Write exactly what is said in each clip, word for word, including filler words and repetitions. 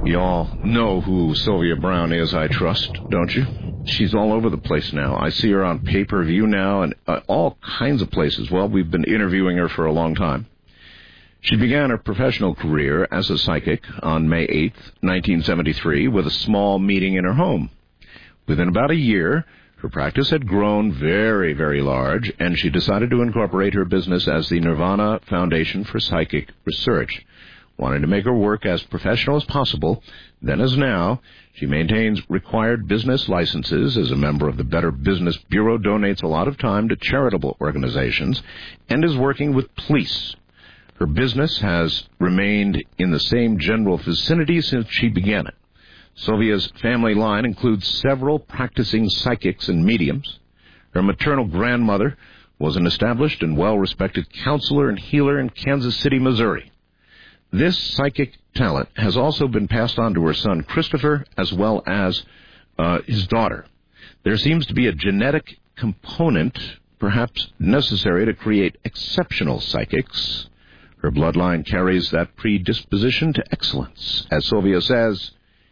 Y'all know who Sylvia Browne is, I trust, don't you? She's all over the place now. I see her on pay-per-view now and uh, all kinds of places. Well, we've been interviewing her for a long time. She began her professional career as a psychic on May eighth, nineteen seventy-three, with a small meeting in her home. Within about a year, her practice had grown very, very large, and she decided to incorporate her business as the Nirvana Foundation for Psychic Research. Wanting to make her work as professional as possible, then as now, she maintains required business licenses as a member of the Better Business Bureau, donates a lot of time to charitable organizations, and is working with police. Her business has remained in the same general vicinity since she began it. Sylvia's family line includes several practicing psychics and mediums. Her maternal grandmother was an established and well-respected counselor and healer in Kansas City, Missouri. This psychic talent has also been passed on to her son, Christopher, as well as uh, his daughter. There seems to be a genetic component, perhaps necessary to create exceptional psychics. Her bloodline carries that predisposition to excellence. As Sylvia says,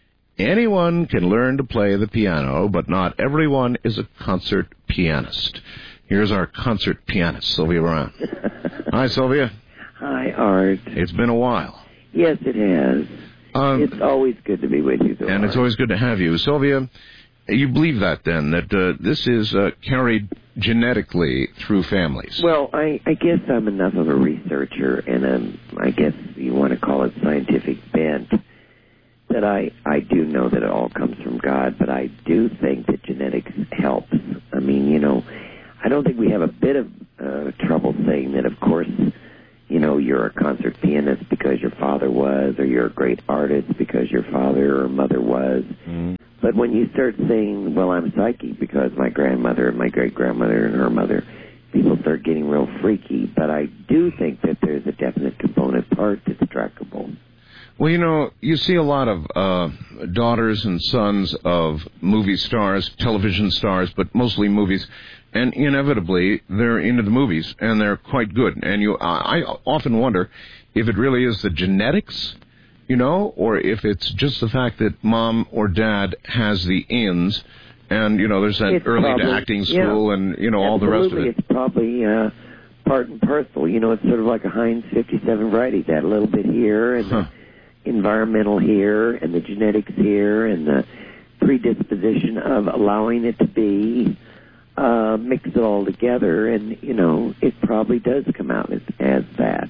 anyone can learn to play the piano, but not everyone is a concert pianist. Here's our concert pianist, Sylvia Browne. Hi, Sylvia. Hi, Art. It's been a while. Yes, it has. Um, it's always good to be with you, though, And Art. it's always good to have you. Sylvia, you believe that, then, that uh, this is uh, carried genetically through families? Well, I, I guess I'm enough of a researcher, and um, I guess you want to call it scientific bent, that I, I do know that it all comes from God, but I do think that genetics helps. I mean, you know, I don't think we have a bit of uh, trouble saying that, of course, you know, you're a concert pianist because your father was, or you're a great artist because your father or mother was. Mm-hmm. But when you start saying, well, I'm psychic because my grandmother and my great-grandmother and her mother, people start getting real freaky. But I do think that there's a definite component part that's trackable. Well, you know, you see a lot of uh, daughters and sons of movie stars, television stars, but mostly movies, and inevitably they're into the movies, and they're quite good. And you, I, I often wonder if it really is the genetics, you know, or if it's just the fact that mom or dad has the ins, and, you know, there's that it's early probably, to acting school yeah, and, you know, absolutely. all the rest of it. It's probably uh, part and parcel. You know, it's sort of like a Heinz fifty-seven variety. That a little bit here, and huh. the environmental here, and the genetics here, and the predisposition of allowing it to be, uh, mix it all together, and, you know, it probably does come out as, as that.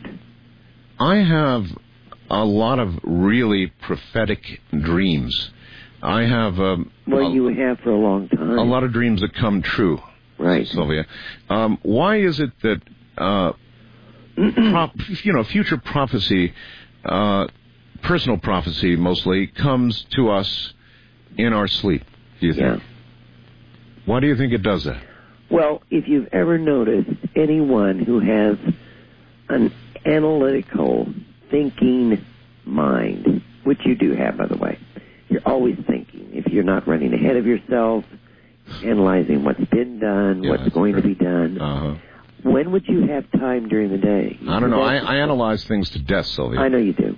I have a lot of really prophetic dreams. I have... Um, well, a, you have for a long time. A lot of dreams that come true, right, Sylvia. Um, why is it that, uh, prop, you know, future prophecy, uh, personal prophecy mostly, comes to us in our sleep, do you think? Yeah. Why do you think it does that? Well, if you've ever noticed anyone who has an analytical thinking mind, which you do have, by the way, you're always thinking. If you're not running ahead of yourself, analyzing what's been done, yeah, what's going true. to be done, uh-huh. when would you have time during the day? I don't know. I, I analyze things to death, Sylvia. I know you do.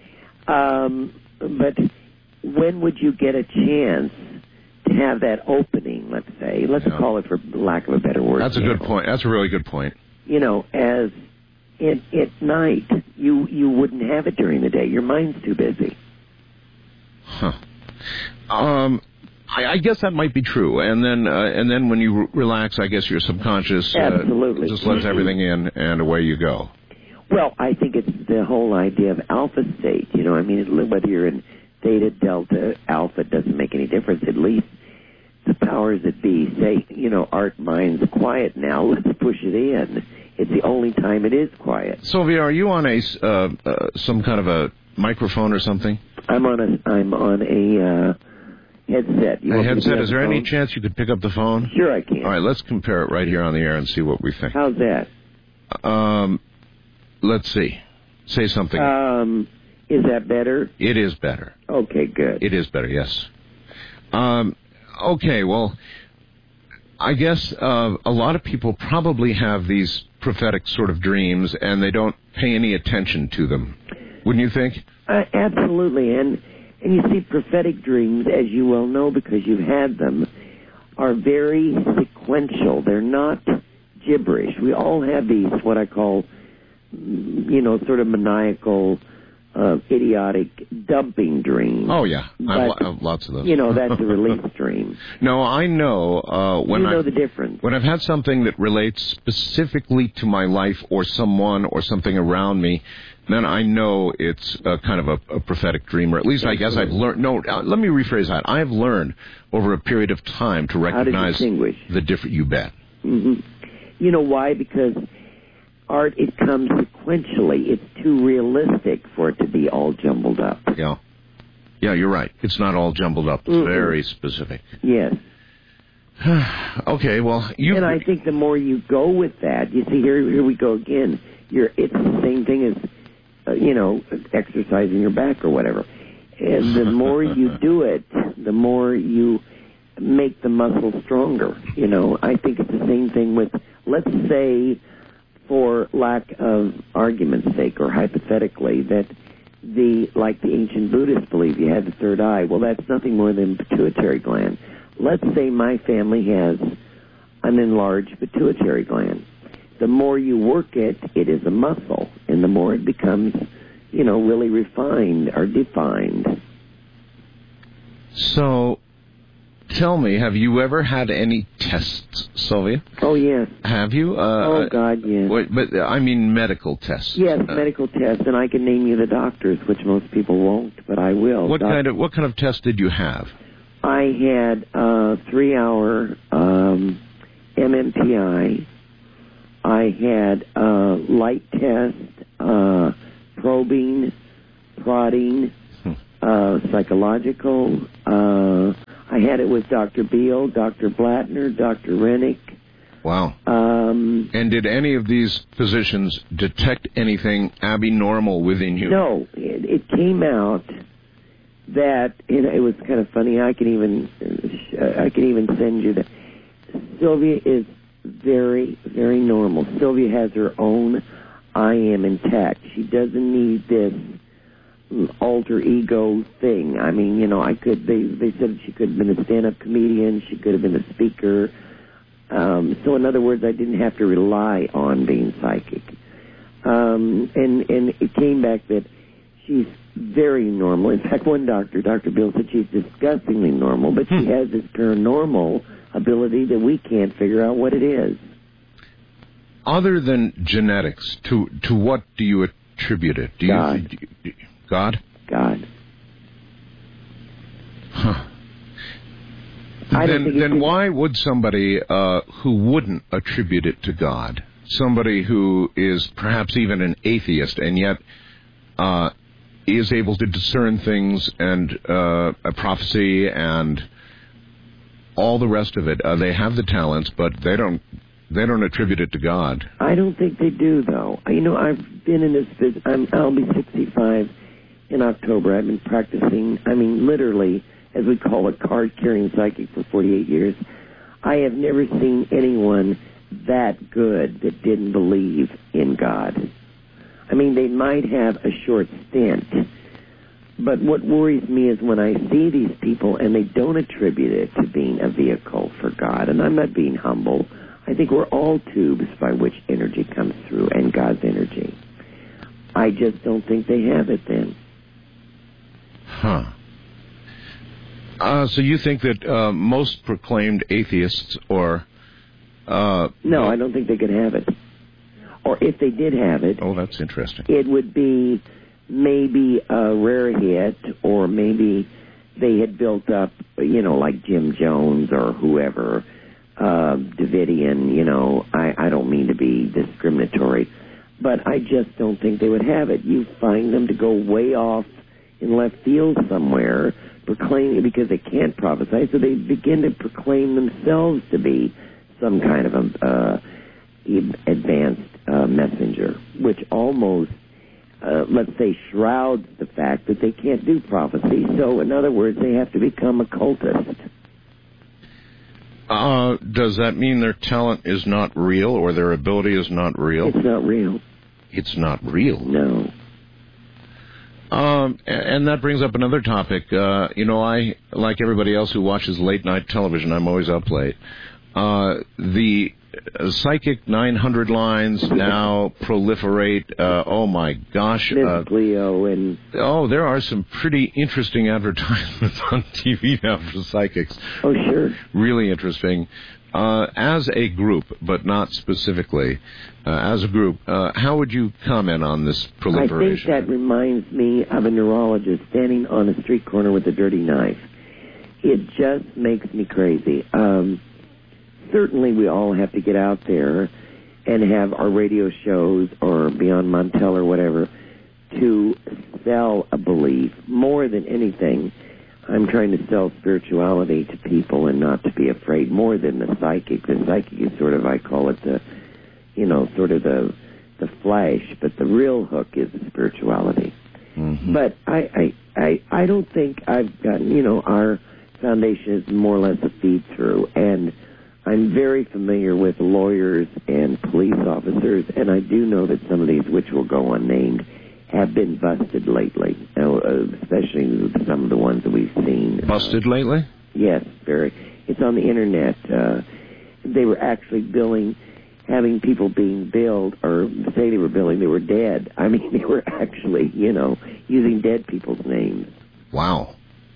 Um, but when would you get a chance to have that opening, let's say? Let's yeah. call it, for lack of a better word. That's a channel. good point. That's a really good point. You know, as it, at night, you, you wouldn't have it during the day. Your mind's too busy. Huh. Um, I, I guess that might be true. And then, uh, and then when you re- relax, I guess your subconscious uh, Absolutely. just lets everything in, and away you go. Well, I think it's the whole idea of alpha state. You know, I mean, whether you're in theta, delta, alpha, it doesn't make any difference. At least the powers that be say, you know, Art, mind's quiet now. Let's push it in. It's the only time it is quiet. Sylvia, are you on a uh, uh, some kind of a microphone or something? I'm on a I'm on a uh, headset. You a headset. Is there the any chance you could pick up the phone? Sure, I can. All right, let's compare it right here on the air and see what we think. How's that? Um, let's see. Say something. Um, is that better? It is better. Okay, good. It is better. Yes. Um. Okay. Well, I guess uh, a lot of people probably have these prophetic sort of dreams, and they don't pay any attention to them. Wouldn't you think? Uh, absolutely, and And you see, prophetic dreams, as you well know because you've had them, are very sequential. They're not gibberish. We all have these, what I call, you know, sort of maniacal, uh, idiotic dumping dreams. Oh, yeah. But, I have, I have lots of those. You know, that's a release dream. No, I know. Uh, when you know I've, the difference. When I've had something that relates specifically to my life or someone or something around me, then I know it's a kind of a, a prophetic dream, or at least I guess I've learned. No, uh, let me rephrase that. I have learned over a period of time to recognize the different. You bet. Mm-hmm. You know why? Because art, it comes sequentially. It's too realistic for it to be all jumbled up. Yeah. Yeah, you're right. It's not all jumbled up. It's mm-hmm. very specific. Yes. Okay, well, you... And I think the more you go with that, you see, here here we go again. You're, it's the same thing as, uh, you know, exercising your back or whatever. And the more you do it, the more you make the muscle stronger. You know, I think it's the same thing with, let's say, for lack of argument's sake or hypothetically, that the, like the ancient Buddhists believe you have the third eye. Well, that's nothing more than pituitary gland. Let's say my family has an enlarged pituitary gland. The more you work it, it is a muscle, and the more it becomes, you know, really refined or defined. So, tell me, have you ever had any tests, Sylvia? Oh, yes. Have you? Uh, oh, God, yes. Wait, but I mean medical tests. Yes, uh, medical tests, and I can name you the doctors, which most people won't, but I will. What Doc- kind of what kind of test did you have? I had a three-hour um, M M T I. I had a light test, uh, probing, prodding, hmm. uh, psychological. Uh, I had it with Doctor Beal, Doctor Blattner, Doctor Rennick. Wow. Um, and did any of these physicians detect anything abnormal within you? No. It, it came out that, you know, it was kind of funny. I can even, uh, I can even send you that. Sylvia is very, very normal. Sylvia has her own I am intact. She doesn't need this alter ego thing. I mean, you know, I could, they, they said she could have been a stand-up comedian. She could have been a speaker. Um, so in other words, I didn't have to rely on being psychic. Um, and, and it came back that she's very normal. In fact, one doctor, Doctor Bill, said she's disgustingly normal, but she has this paranormal ability that we can't figure out what it is. Other than genetics, to to what do you attribute it? Do God. You, do you, God? God. Huh. I don't then think then why would somebody uh, who wouldn't attribute it to God, somebody who is perhaps even an atheist and yet uh, is able to discern things and uh, a prophecy and all the rest of it, uh, they have the talents, but they don't they don't attribute it to God? I don't think they do, though. You know, I've been in this business. I'm, I'll be sixty-five in October. I've been practicing, I mean, literally, as we call it, card-carrying psychic for forty-eight years. I have never seen anyone that good that didn't believe in God. I mean, they might have a short stint, but what worries me is when I see these people and they don't attribute it to being a vehicle for God, and I'm not being humble. I think we're all tubes by which energy comes through, and God's energy. I just don't think they have it then. Huh. Uh, so you think that uh, most proclaimed atheists or... Uh, no, I don't think they could have it. Or if they did have it... Oh, that's interesting. It would be maybe a rare hit, or maybe they had built up, you know, like Jim Jones or whoever, uh, Davidian, you know. I, I don't mean to be discriminatory, but I just don't think they would have it. You find them to go way off in left field somewhere, proclaiming, because they can't prophesy, so they begin to proclaim themselves to be some kind of a uh, advanced uh, messenger, which almost, uh, let's say, shrouds the fact that they can't do prophecy. So, in other words, they have to become a cultist. Uh, does that mean their talent is not real, or their ability is not real? It's not real. It's not real? No. Um, and that brings up another topic. Uh, you know, I, like everybody else who watches late-night television, I'm always up late. Uh, the uh, psychic nine hundred lines now proliferate. Uh, oh, my gosh. Miss Uh, Cleo and... Oh, there are some pretty interesting advertisements on T V now for psychics. Oh, sure. Really interesting. Uh, as a group, but not specifically, uh, as a group, uh, how would you comment on this proliferation? I think that reminds me of a neurologist standing on a street corner with a dirty knife. It just makes me crazy. Um, certainly we all have to get out there and have our radio shows or Beyond Montel or whatever to sell a belief. More than anything, I'm trying to sell spirituality to people and not to be afraid more than the psychic. The psychic is sort of, I call it the, you know, sort of the the flash, but the real hook is the spirituality. Mm-hmm. But I, I, I, I don't think I've gotten, you know, our foundation is more or less a feed-through, and I'm very familiar with lawyers and police officers, and I do know that some of these, which will go unnamed, have been busted lately, uh, especially some of the ones that we've seen. Busted uh, lately? Yes, very. It's on the Internet. Uh, they were actually billing, having people being billed, or say they were billing, they were dead. I mean, they were actually, you know, using dead people's names. Wow.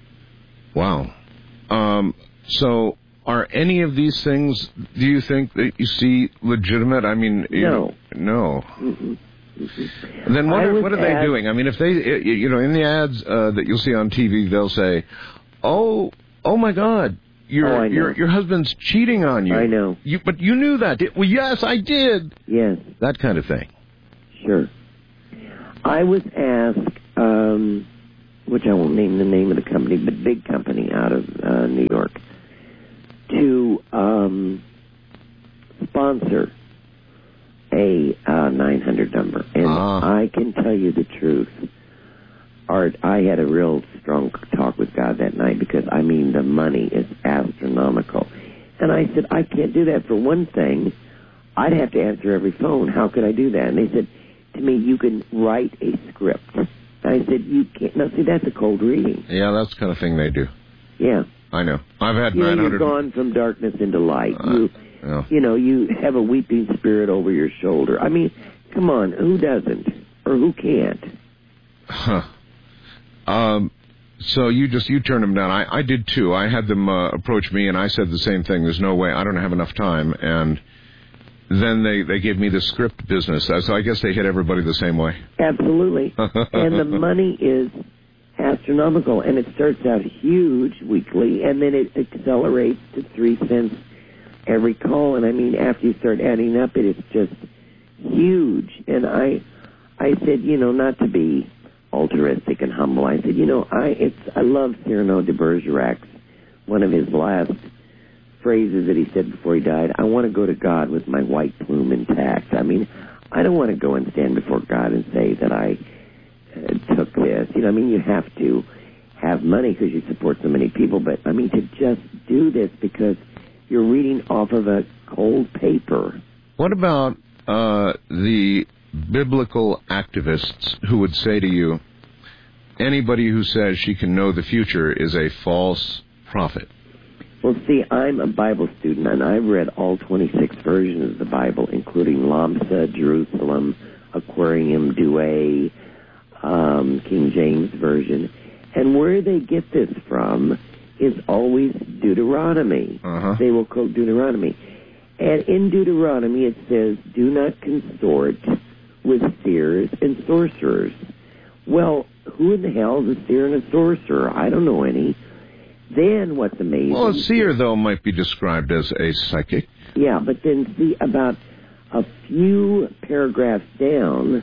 Wow. Um, so are any of these things, do you think that you see legitimate? I mean, you no. know, no. Mm-mm. Mm-hmm. Then what are, what are they doing? I mean, if they, you know, in the ads uh, that you'll see on T V, they'll say, "Oh, oh my God, your oh, your your husband's cheating on you." I know. You, but you knew that. Well, yes, I did. Yes. That kind of thing. Sure. I was asked, um, which I won't name the name of the company, but big company out of uh, New York, to um, sponsor a uh, nine hundred number. And uh. I can tell you the truth, Art, I had a real strong talk with God that night because, I mean, the money is astronomical. And I said, I can't do that. For one thing, I'd have to answer every phone. How could I do that? And they said to me, you can write a script. And I said, you can't. Now, see, that's a cold reading. Yeah, that's the kind of thing they do. Yeah. I know. I've had you nine hundred... You've gone from darkness into light. Uh, you, yeah. you know, you have a weeping spirit over your shoulder. I mean, come on, who doesn't? Or who can't? Huh. Um, so you just, you turned them down. I, I did too. I had them uh, approach me, and I said the same thing. There's no way. I don't have enough time. And then they, they gave me the script business. So I guess they hit everybody the same way. Absolutely. And the money is astronomical, and it starts out huge weekly, and then it accelerates to three cents every call. And I mean, after you start adding up, it is just huge. And I, I said, you know, not to be altruistic and humble, I said, you know, I it's I love Cyrano de Bergerac's, one of his last phrases that he said before he died. I want to go to God with my white plume intact. I mean, I don't want to go and stand before God and say that I uh, took this. You know, I mean, you have to have money because you support so many people, but I mean, to just do this because you're reading off of a cold paper. What about uh, the biblical activists who would say to you, anybody who says she can know the future is a false prophet? Well, see, I'm a Bible student, and I've read all twenty-six versions of the Bible, including Lamsa, Jerusalem, Aquarium, Douay, um, King James Version. And where they get this from is always Deuteronomy. Uh-huh. They will quote Deuteronomy. And in Deuteronomy it says, do not consort with seers and sorcerers. Well, who in the hell is a seer and a sorcerer? I don't know any. Then what's amazing... Well, a seer, though, might be described as a psychic. Yeah, but then see, about a few paragraphs down,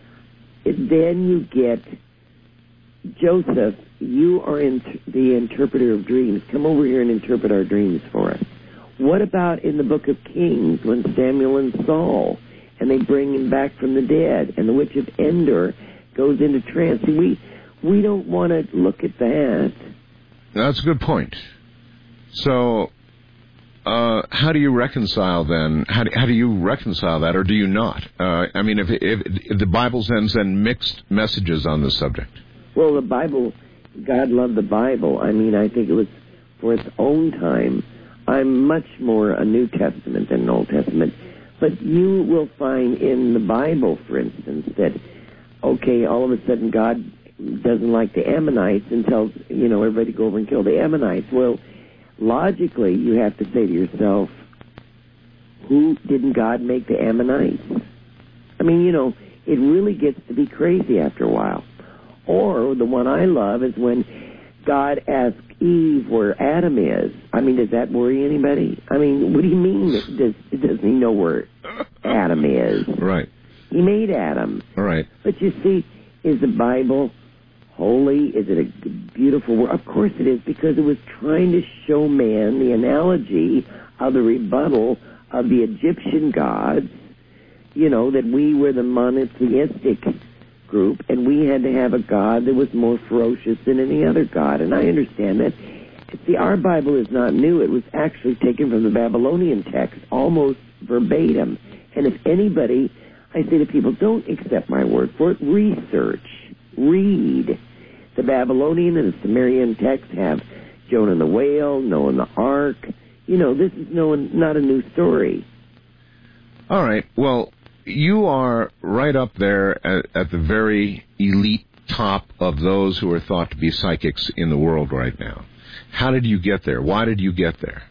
it, then you get, Joseph, you are in the interpreter of dreams. Come over here and interpret our dreams for us. What about in the book of Kings when Samuel and Saul, and they bring him back from the dead, and the witch of Endor goes into trance? See, we, we don't want to look at that. That's a good point. So, uh, how do you reconcile then? How do, how do you reconcile that, or do you not? Uh, I mean, if, if, if the Bible sends then mixed messages on the subject. Well, the Bible, God loved the Bible. I mean, I think it was for its own time. I'm much more a New Testament than an Old Testament. But you will find in the Bible, for instance, that, okay, all of a sudden God doesn't like the Ammonites and tells, you know, everybody to go over and kill the Ammonites. Well, logically, you have to say to yourself, who didn't God make the Ammonites? I mean, you know, it really gets to be crazy after a while. Or the one I love is when God asks Eve where Adam is. I mean, does that worry anybody? I mean, what do you mean? Does, doesn't he know where Adam is? Right. He made Adam. Right. But you see, is the Bible holy? Is it a beautiful word? Of course it is, because it was trying to show man the analogy of the rebuttal of the Egyptian gods, you know, that we were the monotheistic group, and we had to have a God that was more ferocious than any other God. And I understand that. See, our Bible is not new. It was actually taken from the Babylonian text, almost verbatim. And if anybody, I say to people, don't accept my word for it. Research. Read. The Babylonian and the Sumerian texts have Jonah and the whale, Noah and the ark. You know, this is no, not a new story. All right. Well, you are right up there at, at the very elite top of those who are thought to be psychics in the world right now. How did you get there? Why did you get there?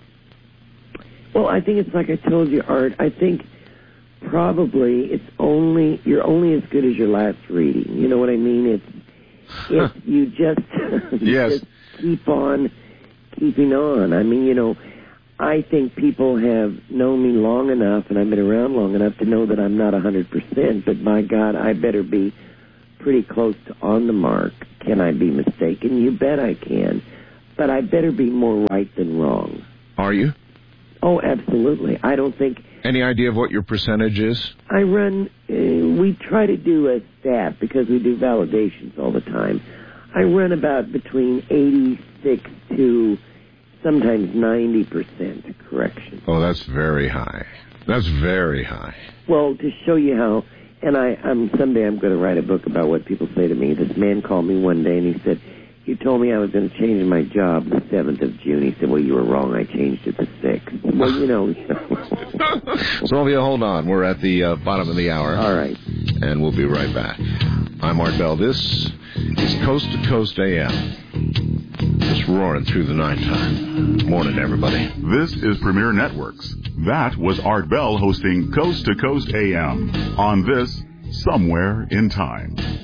Well, I think it's like I told you, Art. I think probably it's only, you're only as good as your last reading. You know what I mean? It's, it's you just, you yes. just keep on keeping on. I mean, you know, I think people have known me long enough, and I've been around long enough to know that I'm not one hundred percent, but my God, I better be pretty close to on the mark. Can I be mistaken? You bet I can. But I better be more right than wrong. Are you? Oh, absolutely. I don't think... Any idea of what your percentage is? I run... Uh, we try to do a stat because we do validations all the time. I run about between eighty-six to sometimes ninety percent correction. Oh, that's very high. That's very high. Well, to show you how... And I, I'm someday I'm going to write a book about what people say to me. This man called me one day and he said, you told me I was going to change my job the seventh of June. He said, well, you were wrong. I changed it the sixth. Well, you know. Sylvia, hold on. We're at the uh, bottom of the hour. All right. And we'll be right back. I'm Art Bell. This is Coast to Coast A M. Just roaring through the nighttime. Morning, everybody. This is Premier Networks. That was Art Bell hosting Coast to Coast A M on this Somewhere in Time.